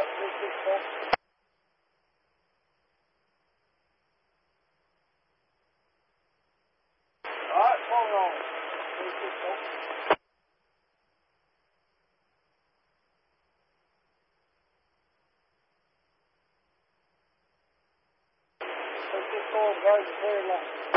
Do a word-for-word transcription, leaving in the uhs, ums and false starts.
Alright, hold on. three six four. three six four, guys, clear line.